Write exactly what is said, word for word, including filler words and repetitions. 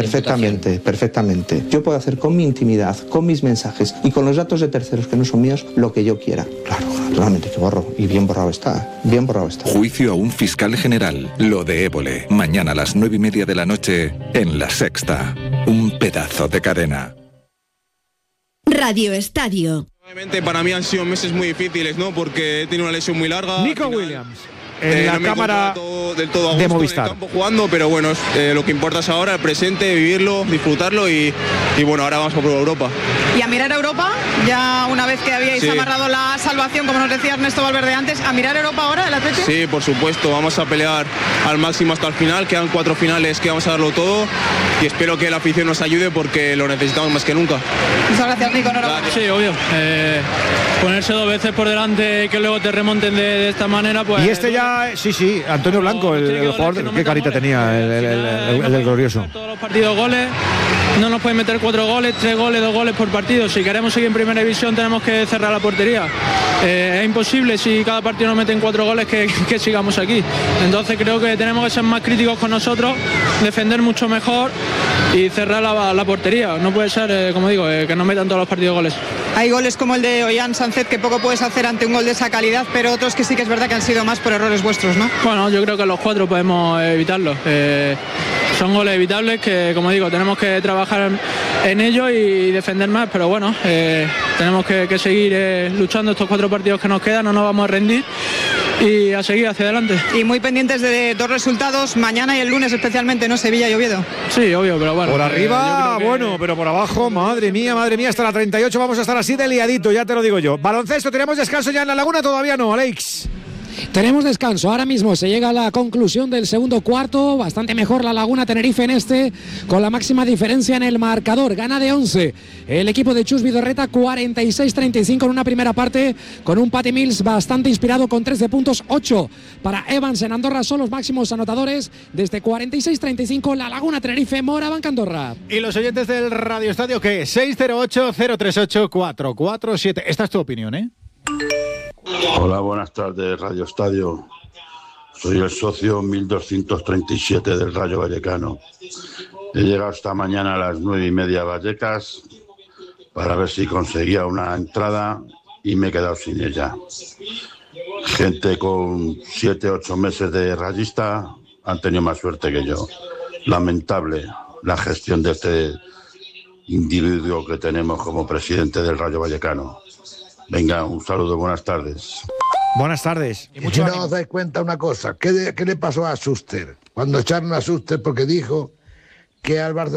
Perfectamente, perfectamente. Yo puedo hacer con mi intimidad, con mis mensajes y con los datos de terceros que no son míos lo que yo quiera. Claro, realmente que borro. Y bien borrado está, bien borrado está. Juicio a un fiscal general. Lo de Évole. Mañana a las nueve y media de la noche en La Sexta. Un pedazo de cadena. Radio Estadio. Obviamente para mí han sido meses muy difíciles, ¿no? Porque he tenido una lesión muy larga. Nico final, Williams. En eh, la no me cámara todo, del todo a gusto de Movistar. en el campo jugando, pero bueno, eh, lo que importa es ahora el presente, vivirlo, disfrutarlo y, y bueno, ahora vamos por Europa. Y a mirar a Europa, ya una vez que habíais Sí. amarrado la salvación, como nos decía Ernesto Valverde antes, a mirar a Europa ahora, el Atleti. Sí, por supuesto, vamos a pelear al máximo hasta el final, quedan cuatro finales que vamos a darlo todo y espero que la afición nos ayude porque lo necesitamos más que nunca. Muchas gracias, Nico. Enhorabuena. Sí, obvio. Eh, ponerse dos veces por delante y que luego te remonten de, de esta manera, pues... Y este ya, sí, sí, Antonio Blanco, el, el jugador, qué carita tenía, el, el, el, el, el del glorioso. Todos los partidos goles, no nos pueden meter cuatro goles, tres goles, dos goles por partido. Si queremos seguir en primera división tenemos que cerrar la portería. Eh, es imposible si cada partido nos meten cuatro goles que, que sigamos aquí. Entonces creo que tenemos que ser más críticos con nosotros, defender mucho mejor y cerrar la, la portería. No puede ser, eh, como digo, eh, que nos metan todos los partidos goles. Hay goles como el de Ollán Sánchez que poco puedes hacer ante un gol de esa calidad, pero otros que sí que es verdad que han sido más por errores vuestros, ¿no? Bueno, yo creo que los cuatro podemos evitarlo. Eh, son goles evitables que, como digo, tenemos que trabajar en ello y defender más, pero bueno, eh, tenemos que, que seguir eh, luchando estos cuatro partidos que nos quedan, no nos vamos a rendir y a seguir hacia adelante. Y muy pendientes de dos resultados, mañana y el lunes especialmente, ¿no? Sevilla y Oviedo. Sí, obvio, pero bueno. Por arriba, eh, que... bueno, pero por abajo, madre mía, madre mía, hasta la treinta y ocho vamos a estar así de liadito, ya te lo digo yo. Baloncesto, ¿tenemos descanso ya en la Laguna? Todavía no, Alex. Tenemos descanso, ahora mismo se llega a la conclusión del segundo cuarto, bastante mejor la Laguna Tenerife en este, con la máxima diferencia en el marcador, gana de once el equipo de Chus Vidorreta, cuarenta y seis treinta y cinco en una primera parte, con un Patty Mills bastante inspirado con trece puntos, ocho para Evans en Andorra, son los máximos anotadores, desde cuarenta y seis treinta y cinco la Laguna Tenerife, Moraván Andorra. ¿Y los oyentes del Radio Estadio qué? seis cero ocho, cero tres ocho, cuatro cuatro siete, esta es tu opinión, ¿eh? Hola, buenas tardes, Radio Estadio. Soy el socio mil doscientos treinta y siete del Rayo Vallecano. He llegado esta mañana a las nueve y media a Vallecas para ver si conseguía una entrada y me he quedado sin ella. Gente con siete, ocho meses de rayista han tenido más suerte que yo. Lamentable la gestión de este individuo que tenemos como presidente del Rayo Vallecano. Venga, un saludo, buenas tardes. Buenas tardes. Y mucho si no os dais cuenta una cosa, ¿qué, de, ¿qué le pasó a Schuster? Cuando echaron a Schuster porque dijo que al Barcelona